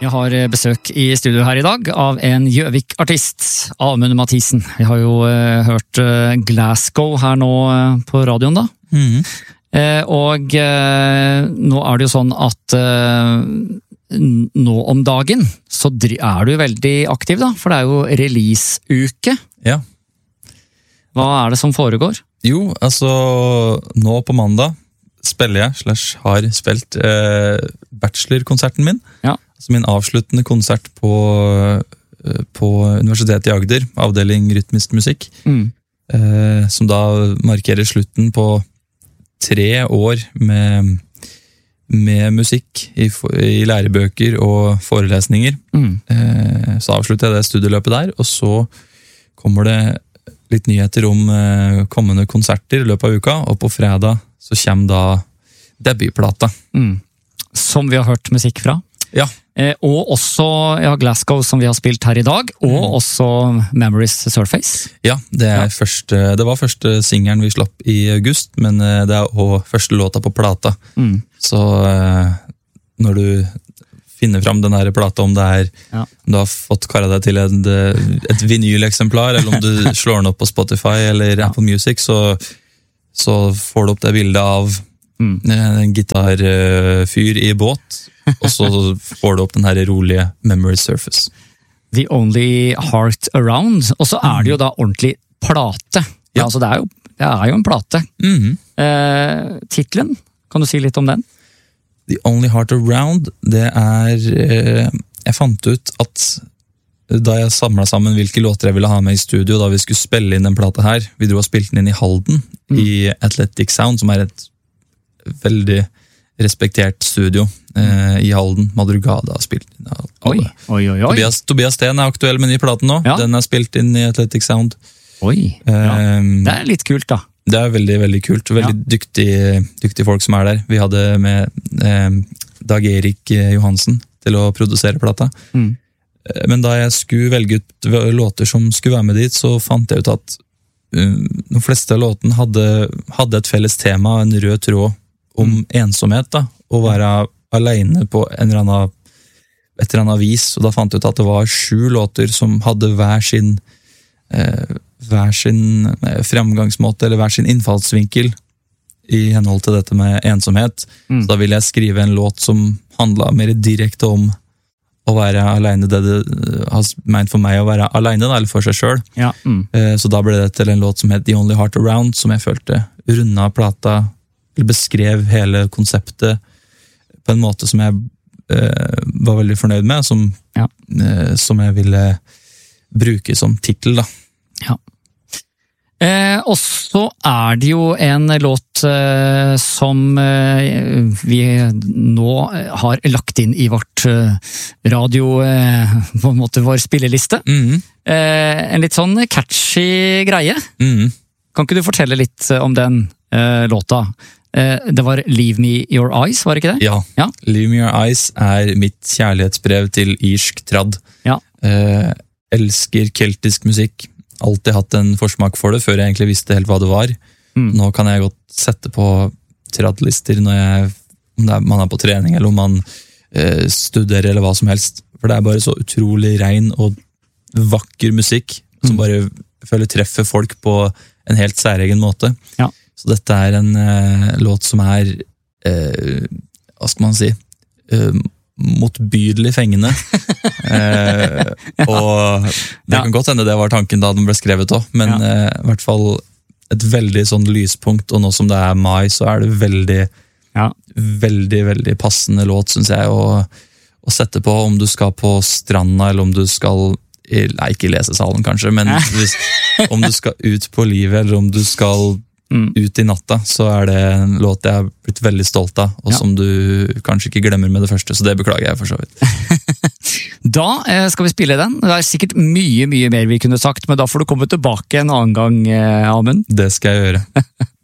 Jeg har besøk I studio her I dag av en Gjøvik-artist, Amund Mathisen. Vi har jo hørt Glasgow her nå på radioen da. Og nå det jo sånn at nå om dagen så du jo veldig aktiv da, for det jo release-uke. Ja. Hva det som foregår? Jo, altså nå på mandag spiller jeg, har spilt bachelorkonserten min. Ja. Altså min avsluttende konsert på Universitetet I Agder, avdeling rytmisk musikk, som da markerer slutten på 3 år med musikk I lærebøker og forelesninger. Så avslutter jeg det studieløpet der, og så kommer det litt nyheter om kommende konserter I løpet av uka, og på fredag så kommer da debutplata. Som vi har hørt musikk fra. Ja. Og også Glasgow som vi har spilt her I dag, og også Memories Surface. Ja, det var første singelen vi slapp I august, men det også første låta på plata. Så når du finner fram den her plata, om det om du har fått karret deg til et vinyleksemplar, eller om du slår den opp på Spotify eller Apple Music, så får du opp det bildet av en gitarfyr I båt, og så får du opp den her rolige Memory Surface. The Only Heart Around, og så det jo da ordentlig plate. Ja. Altså det jo en plate. Titlen, kan du si litt om den? The Only Heart Around, det jeg fant ut at da jeg samlet sammen hvilke låter jeg ville ha med I studio, da vi skulle spille inn den plata her, vi dro og spilte den inn I Halden, I Athletic Sound, som et veldig respektert studio I Halden. Madrugada har spilt inn. Oi. Tobias Steen aktuell med ny platen nå. Ja. Den spilt inn I Athletic Sound. Oi, det litt kult da. Det veldig, veldig kult. Veldig dyktige folk som der. Vi hadde med Dag Erik Johansen til å produsere plata. Men da jeg skulle velge ut låter som skulle være med dit, så fant jeg ut at de fleste av låtene hadde et felles tema, en rød tråd om ensomhet da, å være alene på et eller annet vis, og da fant jeg ut at det var 7 låter som hadde hver sin fremgangsmåte, eller hver sin innfallsvinkel I henhold til dette med ensomhet. Så da ville jeg skrive en låt som handlet mer direkte om å være alene, det har ment for meg å være alene da, eller for seg selv. Ja. Så da ble det til en låt som het The Only Heart Around, som jeg følte rundet plata, eller beskrev hele konseptet på en måte som jeg var veldig fornøyd med, som jeg ville bruke som titel da. Ja. Og så det jo en låt som vi nå har lagt inn I vårt radio, på en måte vår spilleliste. En litt sånn catchy greie. Kan ikke du fortelle litt om den låta? Det var Leave Me Your Eyes, var det ikke det? Ja. Leave Me Your Eyes mitt kjærlighetsbrev til irsk trad. Ja. Elsker keltisk musikk. Alltid hatt en forsmak for det, før jeg egentlig visste helt hva det var. Nå kan jeg godt sette på tradlister når om man på trening, eller om man studerer, eller hva som helst. For det bare så utrolig ren og vakker musikk, som bare føler treffer folk på en helt særegen måte. Ja. Så dette en låt som hva skal man si, motbydelig fengende. Og det kan godt hende det var tanken da den ble skrevet også, men I hvert fall et veldig sånn lyspunkt, og nå som det mai, så det veldig, veldig, veldig passende låt, synes jeg, å sette på om du skal på stranda, eller om du skal, ikke I lesesalen kanskje, men om du skal ut på livet, eller om du skal ut I natta, så det en låt jeg har blitt veldig stolt av, og som du kanskje ikke glemmer med det første, så det beklager jeg for så vidt. Da skal vi spille den. Det sikkert mye, mye mer vi kunne sagt, men da får du komme tilbake en annen gang, Amund. Det skal jeg gjøre.